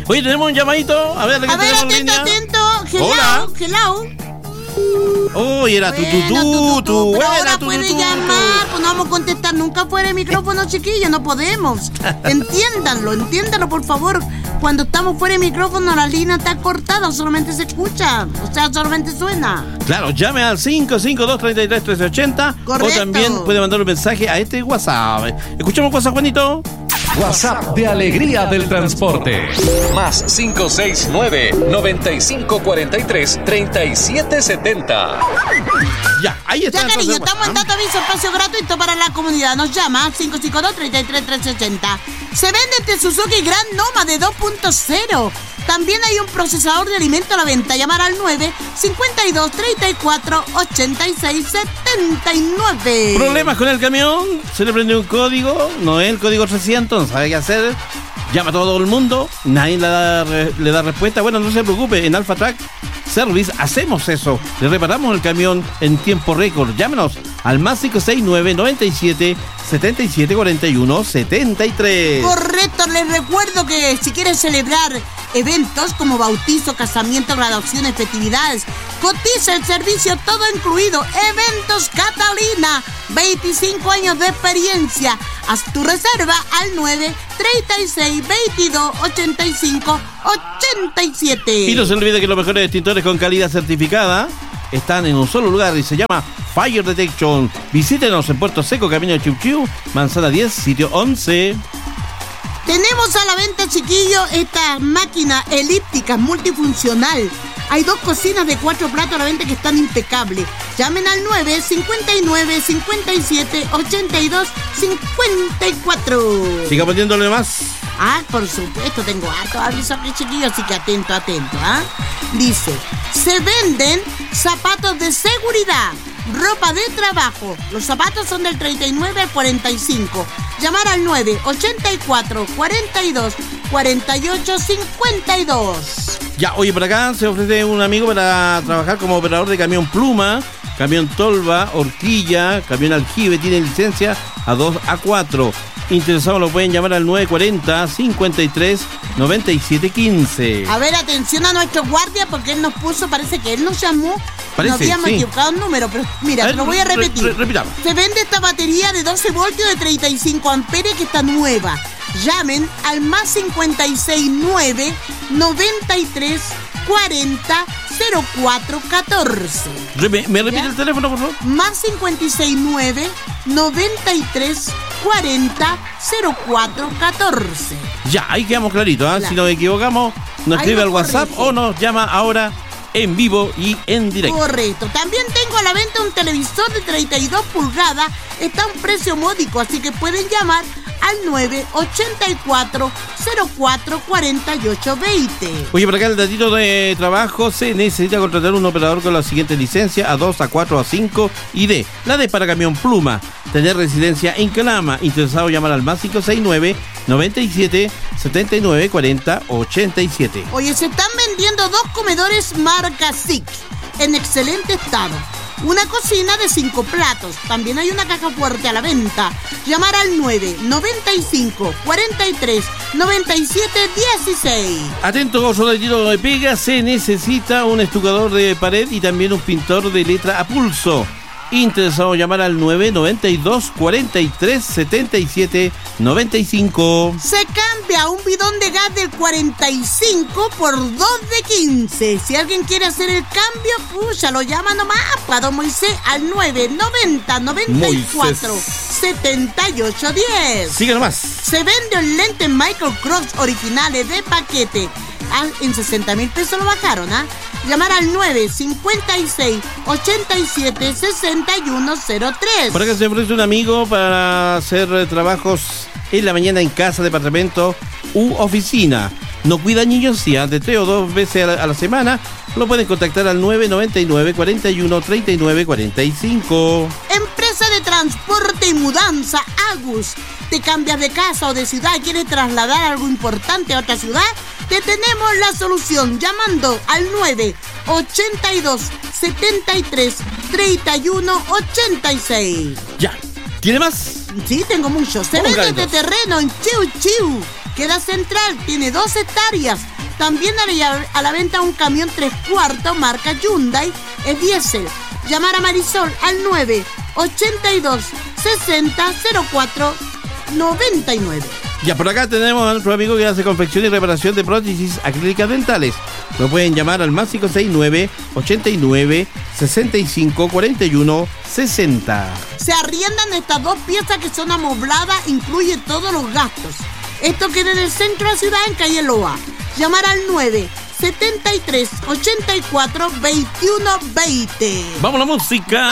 Oye, tenemos un llamadito. A ver, atento. Hola. Hello. Oh, era tu. Pero ahora puede llamar, pues no vamos a contestar nunca fuera de micrófono, chiquillos, no podemos. Entiéndanlo, por favor. Cuando estamos fuera de micrófono, la línea está cortada, solamente se escucha, o sea, solamente suena. Claro, llame al 552-33-1380. Correcto. O también puede mandar un mensaje a este WhatsApp. Escuchamos cosas, Juanito. WhatsApp de Alegría del Transporte. Más 569-9543-3770. Ya, ahí está. Ya, cariño, estamos en Dataviso, espacio gratuito para la comunidad. Nos llama 552-33-1380. Se vende este Suzuki Grand Noma de 2.0. También hay un procesador de alimento a la venta. Llamar al 9-52-34-86-79. ¿Problemas con el camión? ¿Se le prende un código? No es el código 300, ¿sabe qué hacer? Llama a todo el mundo, nadie le da respuesta. Bueno, no se preocupe, en Alpha Track Service hacemos eso. Le reparamos el camión en tiempo récord. Llámenos al más 569-97-7741-73. Correcto, les recuerdo que si quieren celebrar eventos como bautizo, casamiento, graduaciones, festividades, cotiza el servicio todo incluido. Eventos Catalina, 25 años de experiencia. Haz tu reserva al 9-36-22-85-87. Y no se olvide que los mejores extintores con calidad certificada están en un solo lugar y se llama Fire Detection. Visítenos en Puerto Seco, Camino de Chiu, Manzana 10, sitio 11. Tenemos a la venta, chiquillos, esta máquina elíptica multifuncional. Hay 2 cocinas de 4 platos a la venta que están impecables. Llamen al 9-59-57-82-54. Siga poniéndole más. Por supuesto, tengo harto aviso aquí, chiquillos, así que atento. Dice, se venden zapatos de seguridad, ropa de trabajo. Los zapatos son del 39 al 45. Llamar al 9-84-42-48-52. Ya, oye, por acá se ofrece un amigo para trabajar como operador de camión pluma, camión tolva, horquilla, camión aljibe. Tiene licencia A2, A4. Interesados lo pueden llamar al 940-53-9715. A ver, atención a nuestro guardia, porque él nos puso, parece que él nos llamó. Nos habíamos equivocado el número, pero mira, te lo voy a repetir. Repitamos. Se vende esta batería de 12 voltios de 35 amperes que está nueva. Llamen al más 569 93 40 04 14. ¿Me repite el teléfono, por favor? Más 569 93 40 04 14. Ya, ahí quedamos claritos, ¿eh? Claro. Si nos equivocamos, nos escribe al WhatsApp o nos llama ahora en vivo y en directo. Correcto. También tengo a la venta un televisor de 32 pulgadas. Está a un precio módico, así que pueden llamar al 9-84-04-48-20. Oye, por acá el datito de trabajo. Se necesita contratar un operador con la siguiente licencia: A2, A4, A5 y D. La D para camión pluma. Tener residencia en Calama. Interesado llamar al más 569 97 79 40 87. Oye, se están vendiendo 2 comedores marca SIC en excelente estado. Una cocina de 5 platos. También hay una caja fuerte a la venta. Llamar al 9-95-43-97-16. Atento, soldadito de pega. Se necesita un estucador de pared y también un pintor de letra a pulso. Interesado llamar al 992-43-77-95. Se cambia un bidón de gas del 45 por 2 de 15. Si alguien quiere hacer el cambio, pucha, lo llama nomás para Don Moisés al 990-94-78-10. Sigue nomás. Se vende un lente Michael Kors originales de paquete. En 60,000 pesos lo bajaron, Llamar al 956-87-6103. Por acá se ofrece un amigo para hacer trabajos en la mañana en casa, departamento u oficina. No cuida niños, sí, de 3 o 2 veces a la semana. Lo pueden contactar al 999-41-39-45. Empresa de transporte y mudanza Agus. ¿Te cambias de casa o de ciudad y quieres trasladar algo importante a otra ciudad? Te tenemos la solución llamando al 982-73-31-86. Ya. ¿Tiene más? Sí, tengo muchos. Se vende de terreno en Chiu Chiu. Queda central, tiene 2 hectáreas. También a la venta un camión 3/4 marca Hyundai, es diésel. Llamar a Marisol al 982 60 04 99. Ya por acá tenemos a nuestro amigo que hace confección y reparación de prótesis acrílicas dentales. Lo pueden llamar al más 569 89 65 41 60. Se arriendan estas 2 piezas que son amobladas, incluye todos los gastos. Esto queda en el centro de la ciudad, en calle Loa. Llamar al 973 84 21 20. Vamos a la música.